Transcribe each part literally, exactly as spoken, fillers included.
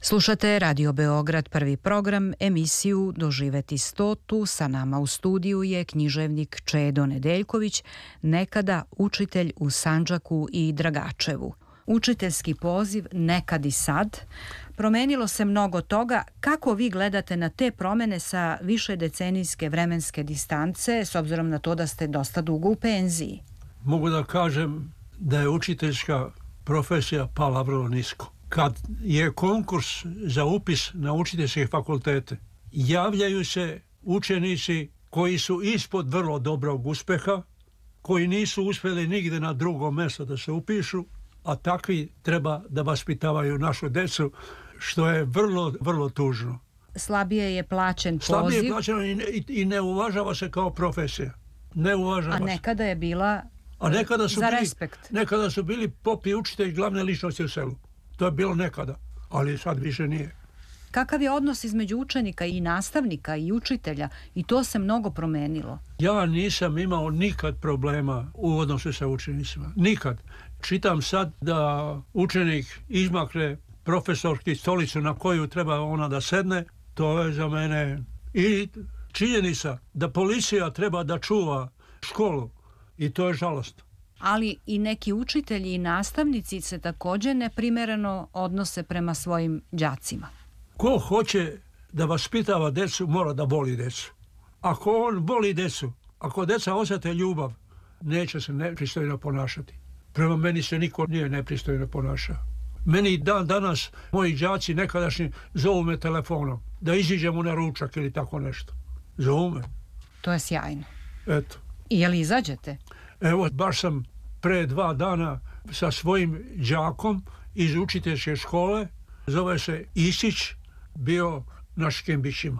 Slušate Radio Beograd, prvi program, emisiju Doživeti stotu. Sa nama u studiju je književnik Čedo Nedeljković, nekada učitelj u Sandžaku i Dragačevu. Učiteljski poziv Nekad i sad. Promenilo se mnogo toga. Kako vi gledate na te promene sa više decenijske vremenske distance, s obzirom na to da ste dosta dugo u penziji? Mogu da kažem da je učiteljska profesija pala vrlo nisko. Kad je konkurs za upis na učiteljske fakultete, javljaju se učenici koji su ispod vrlo dobrog uspeha, koji nisu uspjeli nigde na drugo mjesto da se upišu, a takvi treba da vaspitavaju našu decu, što je vrlo, vrlo tužno. Slabije je plaćen poziv. Slabije je plaćeno i, i, i ne uvažava se kao profesija. Ne uvažava A nekada je bila A nekada su za bili, respekt. Nekada su bili popi učitelji glavne ličnosti u selu. To je bilo nekada, ali sad više nije. Kakav je odnos između učenika i nastavnika i učitelja? I to se mnogo promenilo. Ja nisam imao nikad problema u odnosu sa učenicima. Nikad. Čitam sad da učenik izmakne profesorski stolicu na koju treba ona da sedne. To je za mene i činjenica da policija treba da čuva školu. I to je žalostno. Ali i neki učitelji i nastavnici se također neprimereno odnose prema svojim đacima. Ko hoće da vaspitava decu, mora da voli decu. Ako on voli decu, ako deca osjete ljubav, neće se nepristojno ponašati. Prema meni se niko nije nepristojno ponašao. Meni dan danas moji đaci nekadašnji zovu me telefonom da iziđemo na ručak ili tako nešto. Zovu me. To je sjajno. Eto. I je li izađete? Evo, baš sam pre dva dana sa svojim đakom iz učiteljske škole, zove se Isić, bio na Škembićima.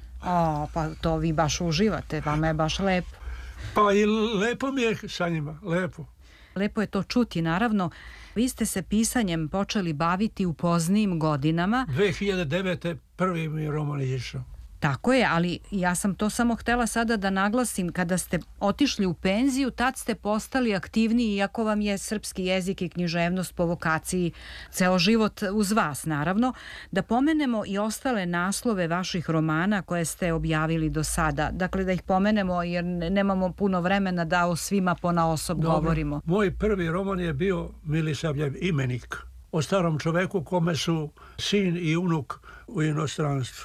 O, pa to vi baš uživate, vama je baš lepo. Pa i lepo mi je sa njima, lepo. Lepo je to čuti, naravno. Vi ste se pisanjem počeli baviti u poznijim godinama. dve hiljade devete. prvi mi je roman izišao. Tako je, ali ja sam to samo htjela sada da naglasim, kada ste otišli u penziju, tad ste postali aktivniji, iako vam je srpski jezik i književnost po vokaciji ceo život uz vas, naravno. Da pomenemo i ostale naslove vaših romana koje ste objavili do sada. Dakle, da ih pomenemo jer nemamo puno vremena da o svima ponaosob govorimo. Moj prvi roman je bio Milisavljev imenik, o starom čoveku kome su sin i unuk u inostranstvu.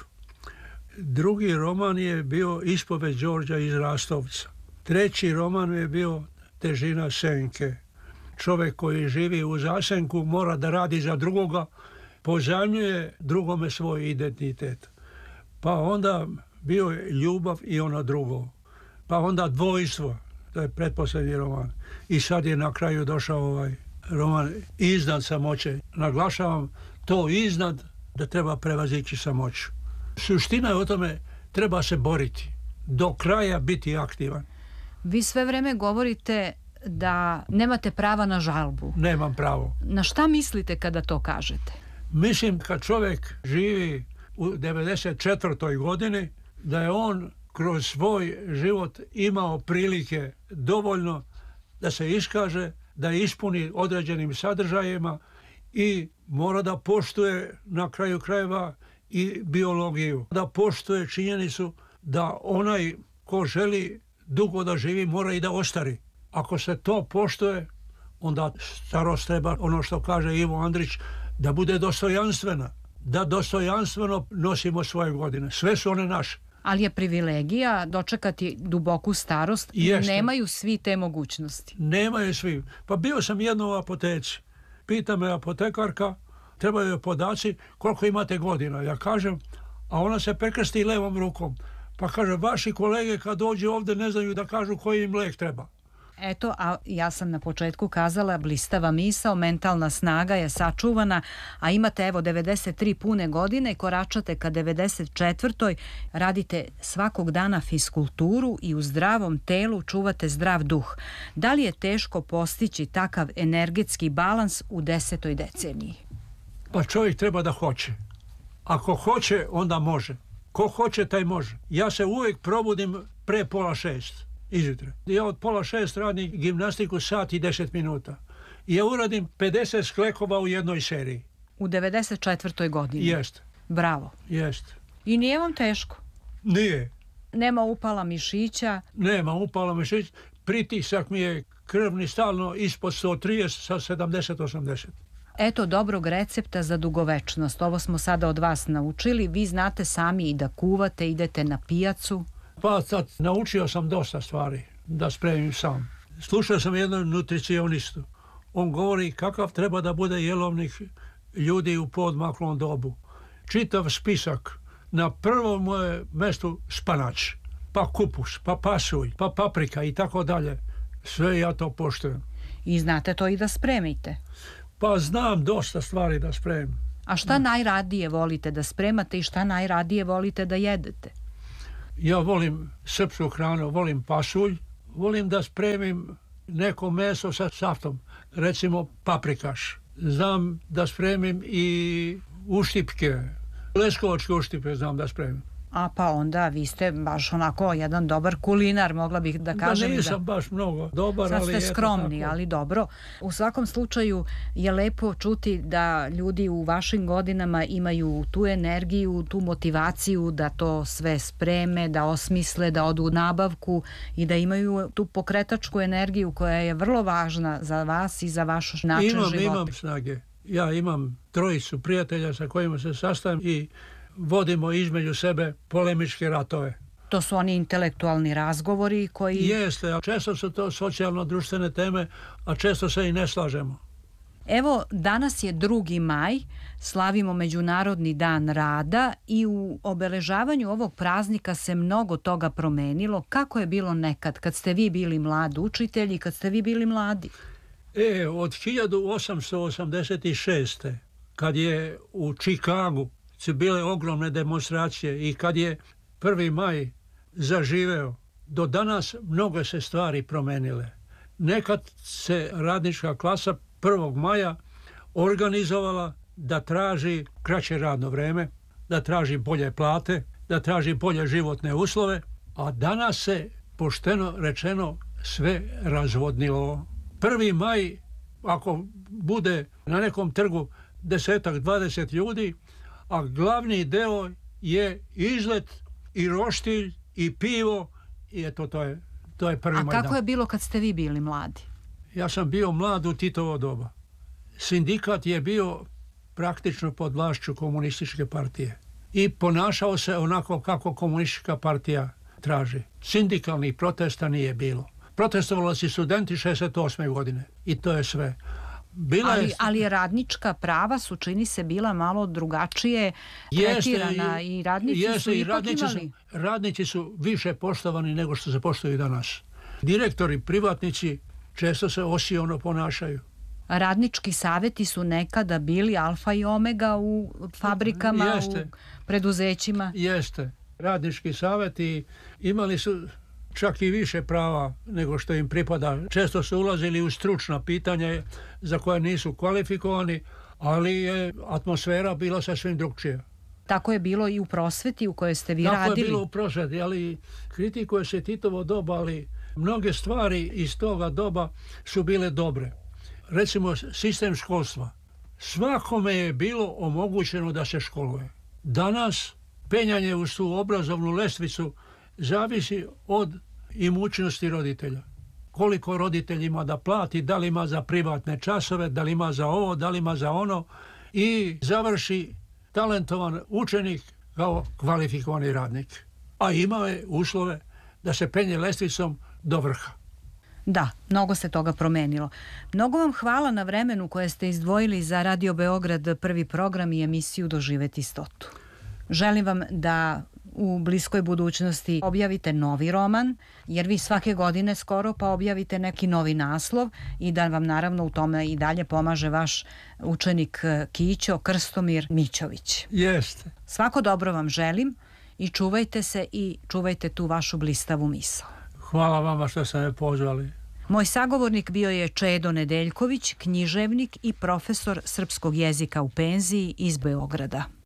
Drugi roman je bio Ispoved Đorđa iz Rastovca. Treći roman je bio Težina senke. Čovjek koji živi u zasenku mora da radi za drugoga, pozajmljuje drugome svoj identitet. Pa onda bio je Ljubav i ono drugo. Pa onda Dvojstvo, to je pretposljednji roman. I sad je na kraju došao ovaj roman Iznad samoće. Naglašavam to iznad da treba prevazići samoću. Suština je o tome, treba se boriti, do kraja biti aktivan. Vi sve vreme govorite da nemate prava na žalbu. Nemam pravo. Na šta mislite kada to kažete? Mislim, kad čovjek živi u devedeset četvrtoj godini, da je on kroz svoj život imao prilike dovoljno da se iskaže, da ispuni određenim sadržajima i mora da poštuje na kraju krajeva i biologiju, da poštuje činjenicu da onaj ko želi dugo da živi mora i da ostari. Ako se to poštuje, onda starost treba, ono što kaže Ivo Andrić, da bude dostojanstvena, da dostojanstveno nosimo svoje godine. Sve su one naše. Ali je privilegija dočekati duboku starost i Jeste. Nemaju svi te mogućnosti. Nemaju svi. Pa bio sam jedno u apoteci. Pita me apotekarka, trebaju joj podaci koliko imate godina. Ja kažem, a ona se prekrsti levom rukom. Pa kaže, vaši kolege kad dođu ovdje ne znaju da kažu koji im lek treba. Eto, a ja sam na početku kazala, blistava misao, mentalna snaga je sačuvana, a imate evo devedeset tri pune godine, koračate ka devedeset četvrtoj. Radite svakog dana fiskulturu i u zdravom telu čuvate zdrav duh. Da li je teško postići takav energetski balans u desetoj deceniji? Pa čovjek treba da hoće. Ako hoće, onda može. Ko hoće, taj može. Ja se uvijek probudim pre pola šest. Izjutre. Ja od pola šest radim gimnastiku sat i deset minuta. I ja uradim pedeset sklekova u jednoj seriji. U devedeset četvrtoj godini? Jest. Bravo. Jest. I nije vam teško? Nije. Nema upala mišića? Nema upala mišića. Pritisak mi je krvni stalno ispod sto trideset sa sedamdeset osamdeset. Eto dobrog recepta za dugovečnost. Ovo smo sada od vas naučili. Vi znate sami i da kuvate, idete na pijacu. Pa sad naučio sam dosta stvari da spremim sam. Slušao sam jednog nutricionistu. On govori kakav treba da bude jelovnik ljudi u poodmaklom dobu. Čitav spisak. Na prvom moje mestu spanač, pa kupus, pa pasulj, pa paprika i tako dalje. Sve ja to poštujem. I znate to i da spremite? Pa znam dosta stvari da spremim. A šta najradije volite da spremate i šta najradije volite da jedete? Ja volim srpsku hranu, volim pasulj, volim da spremim neko meso sa saftom, recimo paprikaš. Znam da spremim i uštipke, leskovačke uštipe znam da spremim. A pa onda vi ste baš onako jedan dobar kulinar, mogla bih da kažem. Da nisam da... baš mnogo dobar, sad ali ste skromni, ali dobro. U svakom slučaju je lepo čuti da ljudi u vašim godinama imaju tu energiju, tu motivaciju da to sve spreme, da osmisle, da odu u nabavku i da imaju tu pokretačku energiju koja je vrlo važna za vas i za vaš način imam, života. Imam snage. Ja imam trojicu prijatelja sa kojima se sastajem i vodimo između sebe polemičke ratove. To su oni intelektualni razgovori koji... Jeste, a često su to socijalno-društvene teme, a često se i ne slažemo. Evo, danas je drugi maj, slavimo Međunarodni dan rada i u obeležavanju ovog praznika se mnogo toga promenilo. Kako je bilo nekad, kad ste vi bili mlad učitelj i kad ste vi bili mladi? E, od hiljadu osamsto osamdeset šeste. kad je u Čikagu su bile ogromne demonstracije i kad je prvi maj zaživeo, do danas mnogo se stvari promenile. Nekad se radnička klasa prvog maja organizovala da traži kraće radno vreme, da traži bolje plate, da traži bolje životne uslove, a danas se, pošteno rečeno, sve razvodnilo. Prvi maj, ako bude na nekom trgu desetak, dvadeset ljudi, a glavni deo je izlet i roštilj i pivo i eto to je, to je prvi maj. A kako je bilo kad ste vi bili mladi? Ja sam bio mlad u Titovo doba. Sindikat je bio praktično pod vlašću komunističke partije i ponašao se onako kako komunistička partija traži. Sindikalnih protesta nije bilo. Protestovali su studenti šezdeset osme godine i to je sve. Bila ali, je... ali radnička prava su, čini se, bila malo drugačije tretirana i radnici jeste, su i ipak radnici imali... Su, radnici su više poštovani nego što se poštuju danas. Direktori, privatnici često se osiono ponašaju. Radnički savjeti su nekada bili alfa i omega u fabrikama, jeste, u preduzećima. Jeste. Radnički savjeti imali su čak i više prava nego što im pripada. Često su ulazili u stručna pitanja za koje nisu kvalifikovani, ali je atmosfera bila sasvim drugčija. Tako je bilo i u prosveti u kojoj ste vi Tako radili. Tako je bilo u prosveti, ali kritikuje se Titovo doba, ali mnoge stvari iz toga doba su bile dobre. Recimo, sistem školstva. Svakome je bilo omogućeno da se školuje. Danas penjanje u tu obrazovnu lestvicu zavisi od imućnosti roditelja. Koliko roditelj ima da plati, da li ima za privatne časove, da li ima za ovo, da li ima za ono i završi talentovan učenik kao kvalifikovani radnik. A imao je uslove da se penje lestvicom do vrha. Da, mnogo se toga promenilo. Mnogo vam hvala na vremenu koje ste izdvojili za Radio Beograd prvi program i emisiju Doživeti stotu. Želim vam da u bliskoj budućnosti objavite novi roman, jer vi svake godine skoro pa objavite neki novi naslov i da vam naravno u tome i dalje pomaže vaš učenik Kićo Krstomir Mićović. Jeste. Svako dobro vam želim i čuvajte se i čuvajte tu vašu blistavu misao. Hvala vama što ste me pozvali. Moj sagovornik bio je Čedo Nedeljković, književnik i profesor srpskog jezika u penziji iz Beograda.